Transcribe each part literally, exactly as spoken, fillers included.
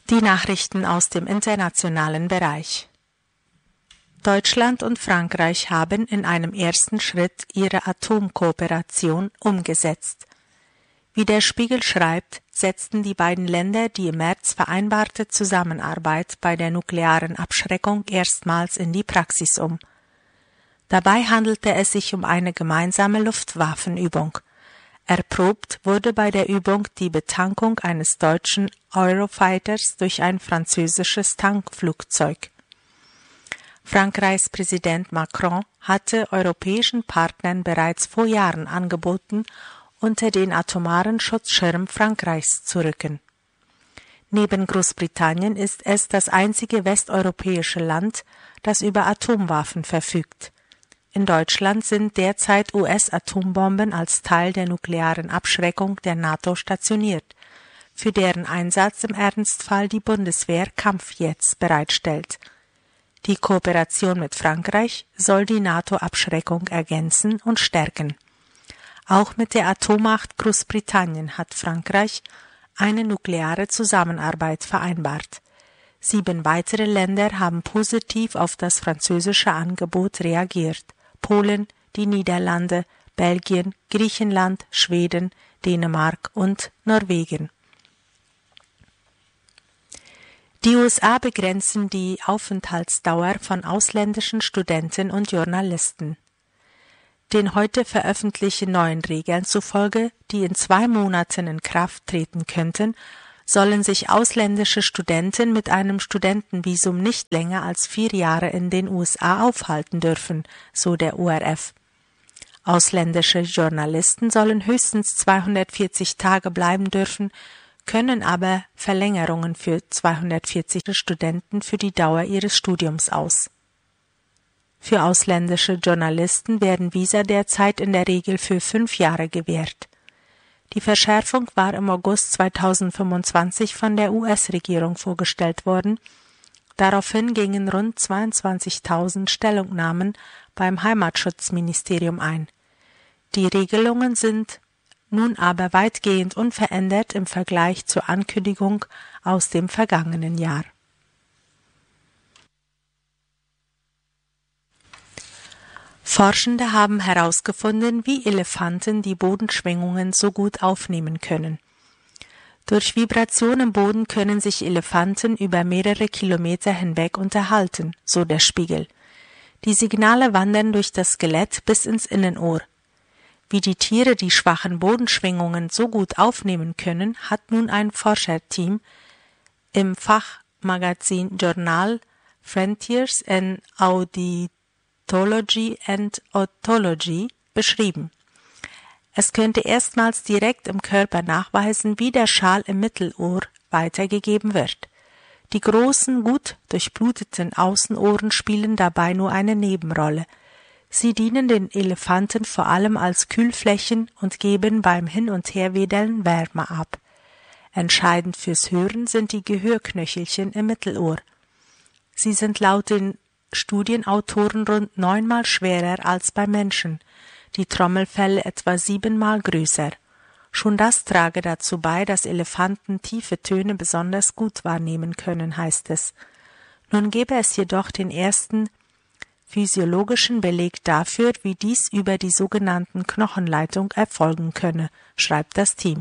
Die Nachrichten aus dem internationalen Bereich. Deutschland und Frankreich haben in einem ersten Schritt ihre Atomkooperation umgesetzt. Wie der Spiegel schreibt, setzten die beiden Länder die im März vereinbarte Zusammenarbeit bei der nuklearen Abschreckung erstmals in die Praxis um. Dabei handelte es sich um eine gemeinsame Luftwaffenübung. Erprobt wurde bei der Übung die Betankung eines deutschen Eurofighters durch ein französisches Tankflugzeug. Frankreichs Präsident Macron hatte europäischen Partnern bereits vor Jahren angeboten, unter den atomaren Schutzschirm Frankreichs zu rücken. Neben Großbritannien ist es das einzige westeuropäische Land, das über Atomwaffen verfügt. In Deutschland sind derzeit U S-Atombomben als Teil der nuklearen Abschreckung der NATO stationiert, für deren Einsatz im Ernstfall die Bundeswehr Kampfjets bereitstellt. Die Kooperation mit Frankreich soll die NATO-Abschreckung ergänzen und stärken. Auch mit der Atommacht Großbritannien hat Frankreich eine nukleare Zusammenarbeit vereinbart. Sieben weitere Länder haben positiv auf das französische Angebot reagiert. Polen, die Niederlande, Belgien, Griechenland, Schweden, Dänemark und Norwegen. Die U S A begrenzen die Aufenthaltsdauer von ausländischen Studenten und Journalisten. Den heute veröffentlichten neuen Regeln zufolge, die in zwei Monaten in Kraft treten könnten, sollen sich ausländische Studenten mit einem Studentenvisum nicht länger als vier Jahre in den U S A aufhalten dürfen, so der U R F. Ausländische Journalisten sollen höchstens zweihundertvierzig Tage bleiben dürfen, können aber Verlängerungen für zweihundertvierzig Studenten für die Dauer ihres Studiums aus. Für ausländische Journalisten werden Visa derzeit in der Regel für fünf Jahre gewährt. Die Verschärfung war im August zweitausendfünfundzwanzig von der U S-Regierung vorgestellt worden. Daraufhin gingen rund zweiundzwanzigtausend Stellungnahmen beim Heimatschutzministerium ein. Die Regelungen sind nun aber weitgehend unverändert im Vergleich zur Ankündigung aus dem vergangenen Jahr. Forschende haben herausgefunden, wie Elefanten die Bodenschwingungen so gut aufnehmen können. Durch Vibration im Boden können sich Elefanten über mehrere Kilometer hinweg unterhalten, so der Spiegel. Die Signale wandern durch das Skelett bis ins Innenohr. Wie die Tiere die schwachen Bodenschwingungen so gut aufnehmen können, hat nun ein Forscherteam im Fachmagazin Journal Frontiers in Auditology and Otology beschrieben. Es könnte erstmals direkt im Körper nachweisen, wie der Schall im Mittelohr weitergegeben wird. Die großen, gut durchbluteten Außenohren spielen dabei nur eine Nebenrolle. Sie dienen den Elefanten vor allem als Kühlflächen und geben beim Hin- und Herwedeln Wärme ab. Entscheidend fürs Hören sind die Gehörknöchelchen im Mittelohr. Sie sind laut den Studienautoren rund neunmal schwerer als bei Menschen, die Trommelfelle etwa siebenmal größer. Schon das trage dazu bei, dass Elefanten tiefe Töne besonders gut wahrnehmen können, heißt es. Nun gebe es jedoch den ersten physiologischen Beleg dafür, wie dies über die sogenannten Knochenleitung erfolgen könne, schreibt das Team.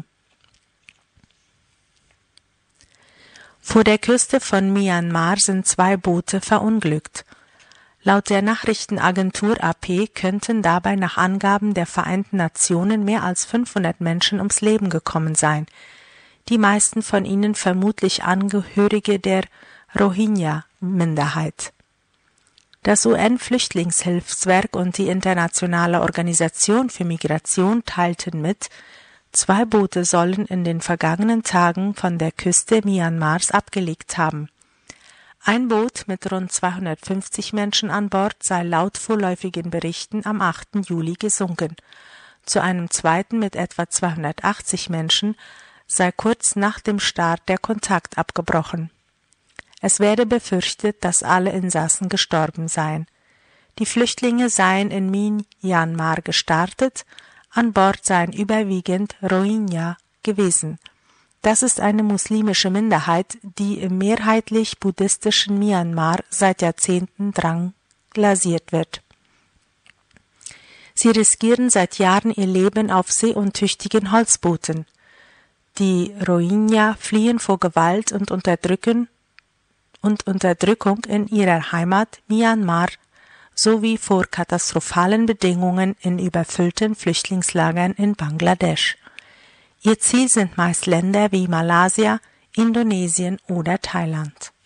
Vor der Küste von Myanmar sind zwei Boote verunglückt. Laut der Nachrichtenagentur A P könnten dabei nach Angaben der Vereinten Nationen mehr als fünfhundert Menschen ums Leben gekommen sein, die meisten von ihnen vermutlich Angehörige der Rohingya-Minderheit. Das U N-Flüchtlingshilfswerk und die Internationale Organisation für Migration teilten mit, zwei Boote sollen in den vergangenen Tagen von der Küste Myanmars abgelegt haben. Ein Boot mit rund zweihundertfünfzig Menschen an Bord sei laut vorläufigen Berichten am achten Juli gesunken. Zu einem zweiten mit etwa zweihundertachtzig Menschen sei kurz nach dem Start der Kontakt abgebrochen. Es werde befürchtet, dass alle Insassen gestorben seien. Die Flüchtlinge seien in Myanmar gestartet, an Bord seien überwiegend Rohingya gewesen. Das ist eine muslimische Minderheit, die im mehrheitlich buddhistischen Myanmar seit Jahrzehnten drangsaliert wird. Sie riskieren seit Jahren ihr Leben auf seeuntüchtigen Holzbooten. Die Rohingya fliehen vor Gewalt und Unterdrücken und Unterdrückung in ihrer Heimat Myanmar sowie vor katastrophalen Bedingungen in überfüllten Flüchtlingslagern in Bangladesch. Ihr Ziel sind meist Länder wie Malaysia, Indonesien oder Thailand.